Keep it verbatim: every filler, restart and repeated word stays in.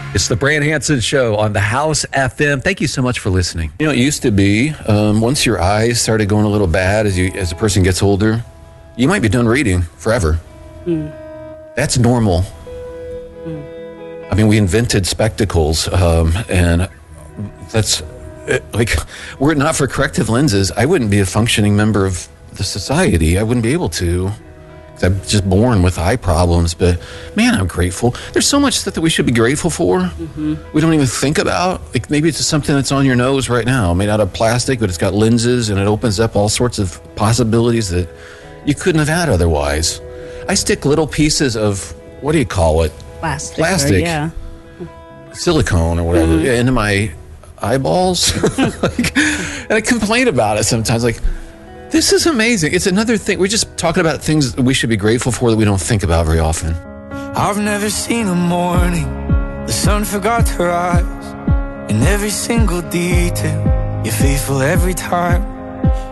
It's the Brand Hansen Show on the House F M. Thank you so much for listening. You know, it used to be, um, once your eyes started going a little bad as you as a person gets older, you might be done reading forever. Mm. That's normal. Mm. I mean, we invented spectacles, um, and that's, like, were it not for corrective lenses, I wouldn't be a functioning member of the society. I wouldn't be able to. I'm just born with eye problems, but man, I'm grateful. There's so much stuff that we should be grateful for. Mm-hmm. We don't even think about. Like maybe it's something that's on your nose right now, made out of plastic, but it's got lenses and it opens up all sorts of possibilities that you couldn't have had otherwise. I stick little pieces of, what do you call it? Plastic. Plastic. Or, yeah. Silicone or whatever, Mm-hmm. into my eyeballs. Like, and I complain about it sometimes, like, this is amazing. It's another thing. We're just talking about things that we should be grateful for that we don't think about very often. I've never seen a morning the sun forgot to rise. In every single detail, you're faithful every time.